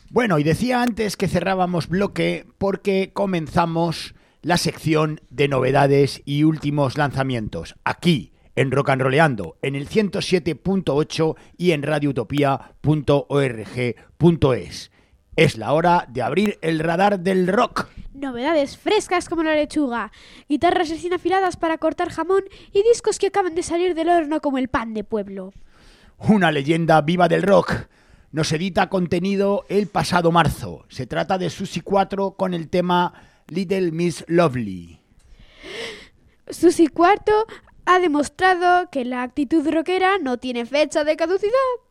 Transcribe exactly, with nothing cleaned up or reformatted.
Bueno, y decía antes que cerrábamos bloque porque comenzamos la sección de novedades y últimos lanzamientos aquí en Rock and Rolleando, en el ciento siete punto ocho y en radio utopía punto org punto es. Es la hora de abrir el radar del rock. Novedades frescas como la lechuga, guitarras recién afiladas para cortar jamón y discos que acaban de salir del horno como el pan de pueblo. Una leyenda viva del rock nos edita contenido el pasado marzo. Se trata de Susi cuatro con el tema Little Miss Lovely. Susi cuatro ha demostrado que la actitud rockera no tiene fecha de caducidad.